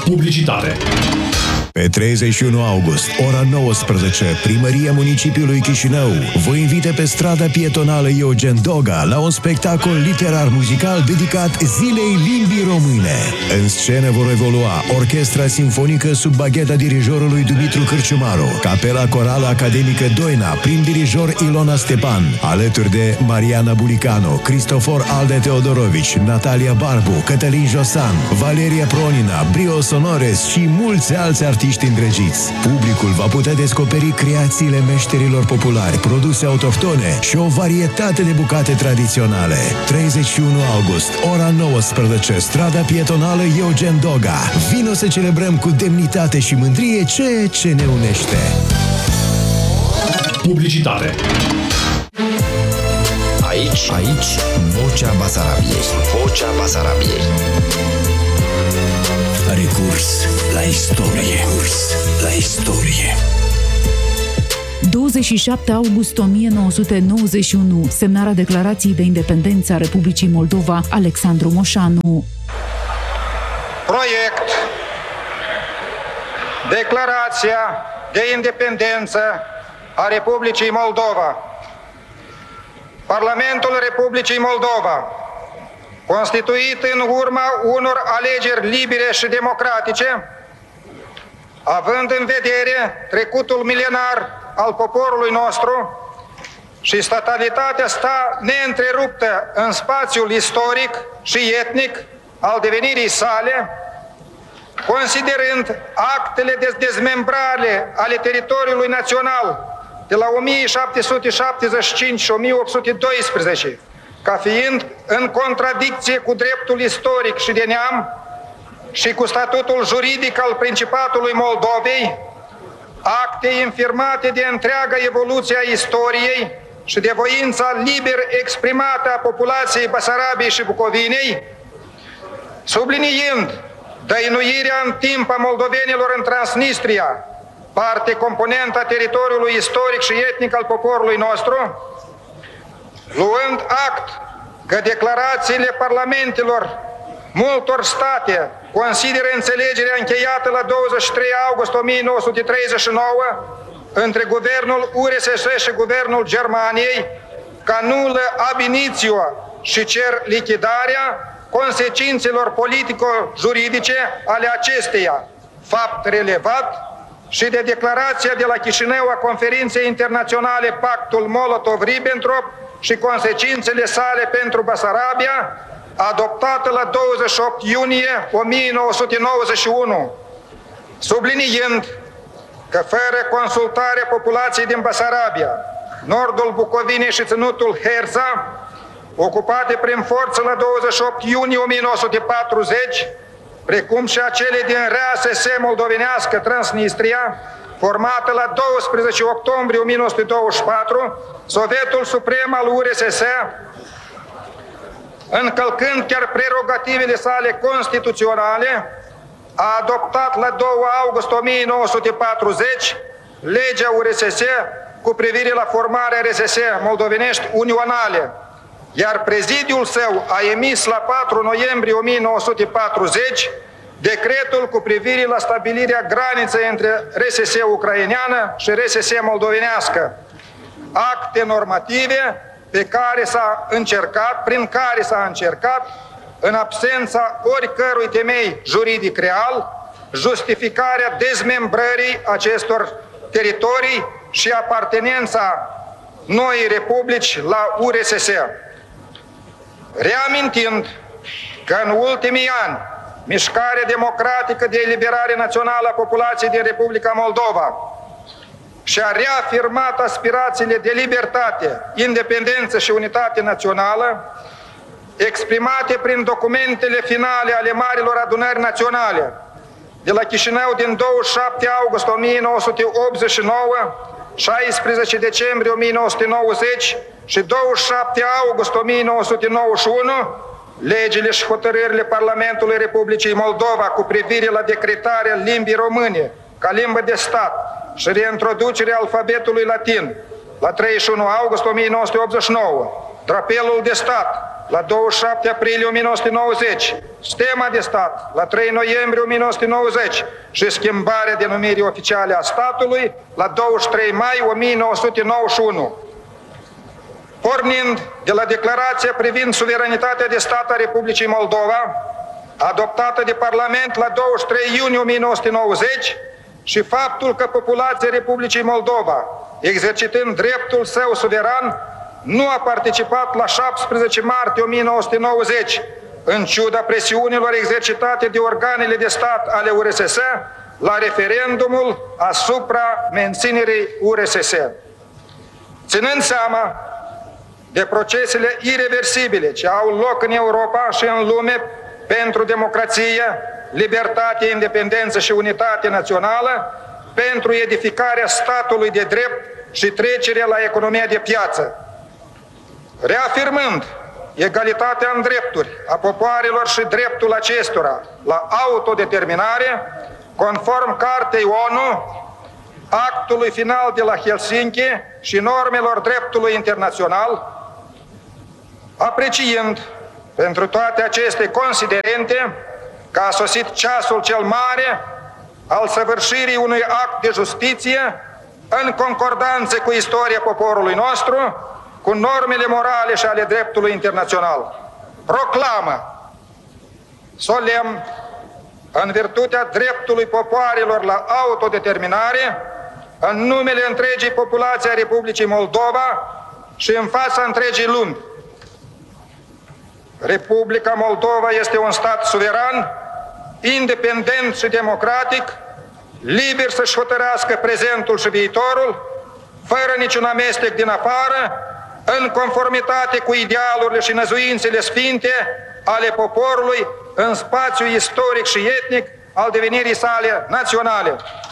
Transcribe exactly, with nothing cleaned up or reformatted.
Publicitate. Pe treizeci și unu august, ora nouăsprezece, Primăria Municipiului Chișinău vă invită pe strada pietonală Eugen Doga la un spectacol literar-muzical dedicat Zilei Limbii Române. În scenă vor evolua Orchestra Simfonică sub bagheta dirijorului Dumitru Cârciumaru, Capela Corală Academică Doina, prim dirijor Ilona Stepan, alături de Mariana Bulicanu, Cristofor Alde Teodorovici, Natalia Barbu, Cătălin Josan, Valeria Pronina, Brio Sonores și mulți alți artiști îndrăgiți. Publicul va putea descoperi creațiile meșterilor populari, produse autohtone și o varietate de bucate tradiționale. treizeci și unu august, ora nouăsprezece, strada pietonală Eugen Doga. Vino să celebrăm cu demnitate și mândrie ceea ce ne unește. Publicitate. Aici, aici, Vocea Basarabiei. Vocea Basarabiei. Recurs la istorie. Recurs la istorie. douăzeci și șapte august o mie nouă sute nouăzeci și unu, semnarea Declarației de Independență a Republicii Moldova, Alexandru Moșanu. Proiect. Declarația de Independență a Republicii Moldova. Parlamentul Republicii Moldova, constituit în urma unor alegeri libere și democratice, având în vedere trecutul milenar al poporului nostru și statalitatea sta neîntreruptă în spațiul istoric și etnic al devenirii sale, considerând actele de dezmembrare ale teritoriului național de la o mie șapte sute șaptezeci și cinci și o mie opt sute doisprezece, ca fiind în contradicție cu dreptul istoric și de neam și cu statutul juridic al Principatului Moldovei, acte infirmate de întreaga evoluție a istoriei și de voința liber exprimată a populației Basarabiei și Bucovinei, subliniind dăinuirea în timp a moldovenilor în Transnistria, parte componentă a teritoriului istoric și etnic al poporului nostru, luând act că declarațiile parlamentelor multor state consideră înțelegerea încheiată la douăzeci și trei august o mie nouă sute treizeci și nouă între guvernul U R S S și guvernul Germaniei ca nulă ab initio și cer lichidarea consecințelor politico-juridice ale acesteia, fapt relevat și de declarația de la Chișinău a Conferinței Internaționale Pactul Molotov-Ribbentrop și consecințele sale pentru Basarabia, adoptată la douăzeci și opt iunie o mie nouă sute nouăzeci și unu, subliniind că fără consultarea populației din Basarabia, nordul Bucovinei și ținutul Herza, ocupate prin forță la douăzeci și opt iunie o mie nouă sute patruzeci, precum și acele din R A S S moldovenească Transnistria, formată la doisprezece octombrie o mie nouă sute douăzeci și patru, Sovietul Suprem al U R S S, încălcând chiar prerogativele sale constituționale, a adoptat la doi august o mie nouă sute patruzeci legea U R S S cu privire la formarea R S S moldovenești unionale, iar prezidiul său a emis la patru noiembrie o mie nouă sute patruzeci decretul cu privire la stabilirea graniței între R S S ucraineană și R S S moldovenească, acte normative pe care s-a încercat, prin care s-a încercat, în absența oricărui temei juridic real, justificarea dezmembrării acestor teritorii și apartenența noii republici la U R S S. Reamintind că în ultimii ani Mișcarea Democratică de Eliberare Națională a Populației din Republica Moldova și-a reafirmat aspirațiile de libertate, independență și unitate națională, exprimate prin documentele finale ale Marilor Adunări Naționale de la Chișinău din douăzeci și șapte august o mie nouă sute optzeci și nouă, șaisprezece decembrie o mie nouă sute nouăzeci și douăzeci și șapte august o mie nouă sute nouăzeci și unu, legile și hotărârile Parlamentului Republicii Moldova cu privire la decretarea limbii române ca limbă de stat și reintroducerea alfabetului latin la treizeci și unu august o mie nouă sute optzeci și nouă, drapelul de stat la douăzeci și șapte aprilie o mie nouă sute nouăzeci, stema de stat la trei noiembrie o mie nouă sute nouăzeci și schimbarea denumirii oficiale a statului la douăzeci și trei mai o mie nouă sute nouăzeci și unu. Pornind de la declarația privind suveranitatea de stat a Republicii Moldova, adoptată de Parlament la douăzeci și trei iunie o mie nouă sute nouăzeci, și faptul că populația Republicii Moldova, exercitând dreptul său suveran, nu a participat la șaptesprezece martie o mie nouă sute nouăzeci, în ciuda presiunilor exercitate de organele de stat ale U R S S la referendumul asupra menținerii U R S S. Ținând seama de procesele ireversibile ce au loc în Europa și în lume pentru democrație, libertate, independență și unitate națională, pentru edificarea statului de drept și trecerea la economia de piață, reafirmând egalitatea în drepturi a popoarelor și dreptul acestora la autodeterminare, conform Cartei O N U, actului final de la Helsinki și normelor dreptului internațional, apreciind pentru toate aceste considerente că a sosit ceasul cel mare al săvârșirii unui act de justiție în concordanță cu istoria poporului nostru, cu normele morale și ale dreptului internațional. Proclamă solemn, în virtutea dreptului popoarelor la autodeterminare, în numele întregii populații a Republicii Moldova și în fața întregii lumi: Republica Moldova este un stat suveran, independent și democratic, liber să-și hotărească prezentul și viitorul, fără niciun amestec din afară, în conformitate cu idealurile și năzuințele sfinte ale poporului în spațiul istoric și etnic al devenirii sale naționale.